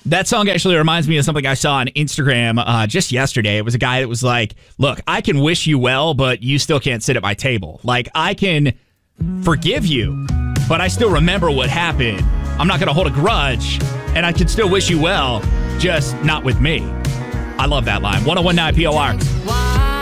That song actually reminds me of something I saw on Instagram just yesterday. It was a guy that was like, look, I can wish you well, but you still can't sit at my table. Like, I can forgive you, but I still remember what happened. I'm not going to hold a grudge, and I can still wish you well, just not with me. I love that line. 101.9 POR.